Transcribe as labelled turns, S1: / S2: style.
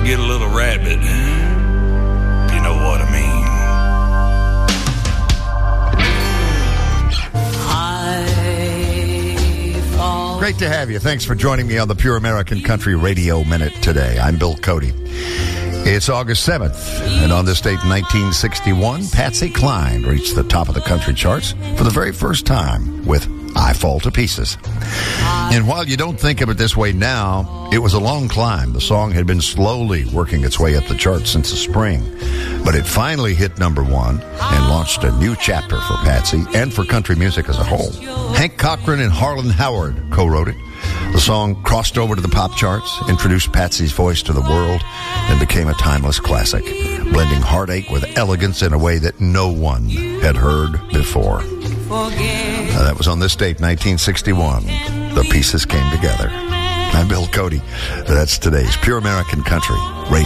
S1: get a little rabid, if you know what I mean.
S2: Great to have you. Thanks for joining me on the Pure American Country Radio Minute today. I'm Bill Cody. It's August 7th, and on this date in 1961, Patsy Cline reached the top of the country charts for the very first time with I Fall to Pieces. And while you don't think of it this way now, it was a long climb. The song had been slowly working its way up the charts since the spring, but it finally hit number one and launched a new chapter for Patsy and for country music as a whole. Hank Cochran and Harlan Howard co-wrote it. The song crossed over to the pop charts, introduced Patsy's voice to the world, and became a timeless classic, blending heartache with elegance in a way that no one had heard before. That was on this date, 1961. The pieces came together. I'm Bill Cody. That's today's Pure American Country Radio.